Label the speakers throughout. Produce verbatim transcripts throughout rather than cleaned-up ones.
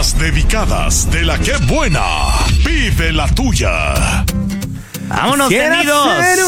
Speaker 1: Las dedicadas de la que buena. Pide la tuya.
Speaker 2: ¡Vámonos, tenidos!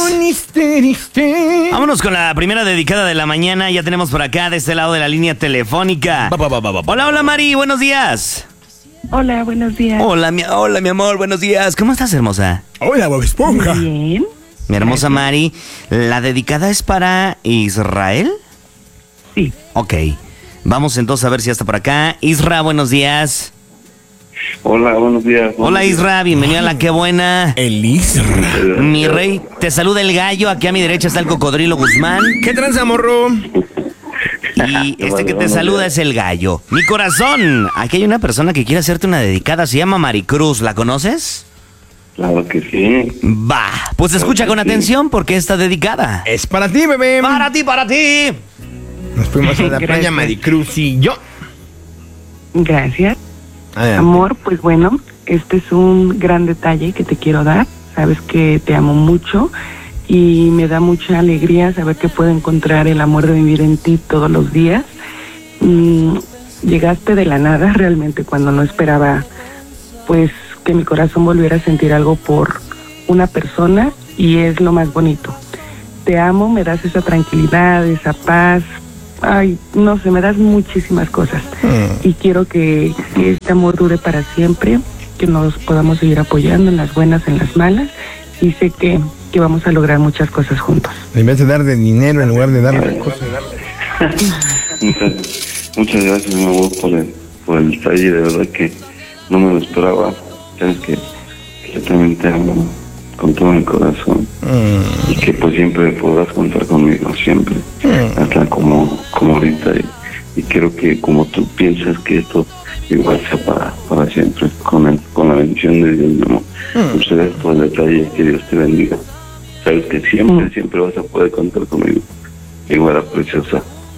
Speaker 2: Vámonos con la primera dedicada de la mañana. Ya tenemos por acá, de este lado de la línea telefónica.
Speaker 3: Ba, ba, ba, ba, ba.
Speaker 2: Hola, hola, Mari, buenos días.
Speaker 4: Hola, buenos días.
Speaker 2: Hola, mi, hola, mi amor, buenos días. ¿Cómo estás, hermosa?
Speaker 3: Hola, Bob Esponja.
Speaker 4: Bien.
Speaker 2: Mi hermosa Mari, ¿la dedicada es para Israel?
Speaker 4: Sí.
Speaker 2: Ok. Vamos entonces a ver si ya está por acá. Isra, buenos días.
Speaker 5: Hola, buenos días.
Speaker 2: Hola, Isra, bienvenido a la que buena.
Speaker 3: El Isra.
Speaker 2: Mi rey, te saluda el gallo. Aquí a mi derecha está el cocodrilo Guzmán.
Speaker 3: ¿Qué tranza, morro?
Speaker 2: Y este que te saluda es el gallo. Mi corazón, aquí hay una persona que quiere hacerte una dedicada. Se llama Maricruz, ¿la conoces?
Speaker 5: Claro que sí.
Speaker 2: Va, pues escucha con atención porque está dedicada.
Speaker 3: Es para ti, bebé.
Speaker 2: Para ti, para ti.
Speaker 3: Nos fuimos a la playa
Speaker 4: Gracias.
Speaker 3: Maricruz y yo.
Speaker 4: Gracias.
Speaker 3: Adelante.
Speaker 4: Amor, pues bueno, este es un gran detalle que te quiero dar. Sabes que te amo mucho y me da mucha alegría saber que puedo encontrar el amor de vivir en ti todos los días. Mm, llegaste de la nada realmente cuando no esperaba, pues, que mi corazón volviera a sentir algo por una persona y es lo más bonito. Te amo, me das esa tranquilidad, esa paz. Ay, no sé, me das muchísimas cosas.
Speaker 3: Mm.
Speaker 4: Y quiero que, que este amor dure para siempre, que nos podamos seguir apoyando en las buenas, en las malas. Y sé que, que vamos a lograr muchas cosas juntos.
Speaker 3: En vez de dar de dinero, en lugar de darle cosas.
Speaker 5: muchas, muchas gracias, mi amor, por el, por el detalle. De verdad que no me lo esperaba. Sabes que, que yo también te amo con todo mi corazón.
Speaker 3: Mm.
Speaker 5: Y que pues siempre podrás contar conmigo, siempre.
Speaker 3: Mm.
Speaker 5: Hasta como, como ahorita. Y, y quiero que como tú piensas que esto igual sea para, para siempre. Con, el, con la bendición de Dios, mi amor.
Speaker 3: Mm.
Speaker 5: Muchas gracias por el detalle. Que Dios te bendiga. Sabes que siempre, siempre vas a poder contar conmigo. Igual a preciosa.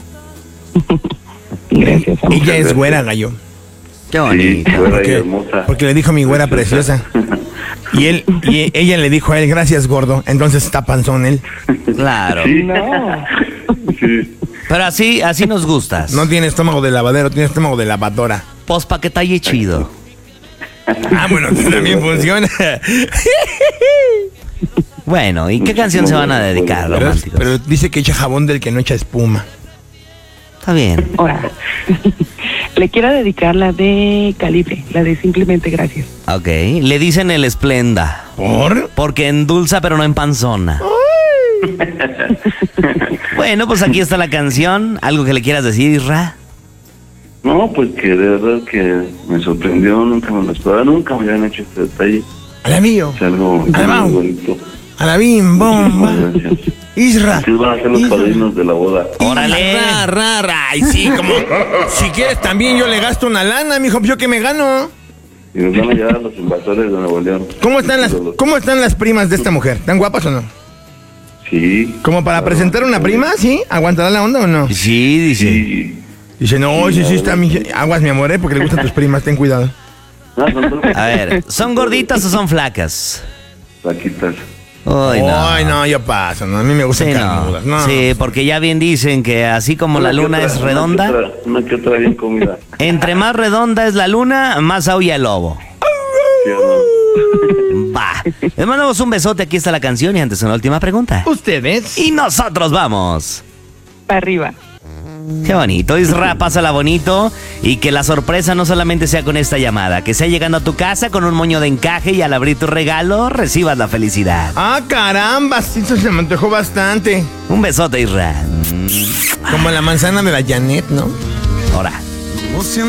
Speaker 4: Gracias, amor.
Speaker 3: Ella es güera, gallo.
Speaker 2: Qué
Speaker 5: Sí,
Speaker 2: bonito.
Speaker 5: güera y
Speaker 3: Porque,
Speaker 5: hermosa.
Speaker 3: porque le dijo mi güera preciosa. Y él, y ella le dijo a él, gracias, gordo. Entonces está panzón él.
Speaker 2: Claro.
Speaker 5: Sí.
Speaker 4: No.
Speaker 5: Sí.
Speaker 2: Pero así, así nos gustas.
Speaker 3: No tiene estómago de lavadero, tiene estómago de lavadora.
Speaker 2: Pues pa' que talle chido.
Speaker 3: Ah, bueno, también funciona.
Speaker 2: Bueno, ¿y qué canción se van a dedicar,
Speaker 3: Pero,
Speaker 2: románticos?
Speaker 3: pero dice que echa jabón del que no echa espuma.
Speaker 2: Está bien.
Speaker 4: Ahora, le quiero dedicar la de Calibre, la de Simplemente Gracias.
Speaker 2: Ok. Le dicen el esplenda.
Speaker 3: ¿Por?
Speaker 2: Porque endulza pero no empanzona. Bueno, pues aquí está la canción. ¿Algo que le quieras decir, Isra?
Speaker 5: No, pues que de verdad que me sorprendió, nunca me lo esperaba, nunca me habían hecho este detalle.
Speaker 3: A la mío.
Speaker 5: Es algo
Speaker 3: Además.
Speaker 5: muy bonito.
Speaker 3: A la bim, bomba.
Speaker 5: Muchísimas gracias.
Speaker 3: Isra.
Speaker 5: Ustedes van a ser los
Speaker 3: Isra.
Speaker 5: padrinos de la boda.
Speaker 2: ¡Órale!
Speaker 3: Ra, ra, ra. Ay, sí, como. Si quieres también yo le gasto una lana, mijo, yo que me gano.
Speaker 5: Y nos van a llevar a los invasores de Nuevo León.
Speaker 3: ¿Cómo están las, cómo están las primas de esta mujer? ¿Están guapas o no?
Speaker 5: Sí.
Speaker 3: ¿Como para presentar una prima? ¿Sí? ¿Aguantará la onda o no?
Speaker 2: Sí, dice.
Speaker 5: Sí.
Speaker 3: Dice, no, sí, sí, está mi... Aguas, mi amor, ¿eh? Porque le gustan tus primas, ten cuidado.
Speaker 5: No, son todas
Speaker 2: A ver, ¿son gorditas o son flacas?
Speaker 5: flaquitas.
Speaker 2: Ay, no.
Speaker 3: Ay, no, yo paso, no, a mí me gustan
Speaker 2: Sí,
Speaker 3: carnudas.
Speaker 2: no.
Speaker 3: No.
Speaker 2: Sí, porque ya bien dicen que así como la
Speaker 5: Una que
Speaker 2: luna
Speaker 5: otra,
Speaker 2: es redonda,
Speaker 5: Una que otra, una que otra bien comida.
Speaker 2: entre más redonda es la luna, más aúlla el lobo.
Speaker 5: ¿Sí o no?
Speaker 2: Va. Les mandamos un besote, aquí está la canción y antes una última pregunta.
Speaker 3: ¿Ustedes?
Speaker 2: Y nosotros vamos.
Speaker 4: Para arriba.
Speaker 2: Qué bonito, Isra, pásala bonito y que la sorpresa no solamente sea con esta llamada, que sea llegando a tu casa con un moño de encaje y al abrir tu regalo recibas la felicidad.
Speaker 3: Ah, caramba, sí, eso se me antojó bastante.
Speaker 2: Un besote, Isra.
Speaker 3: Como la manzana de la Janet, ¿no?
Speaker 2: Ahora.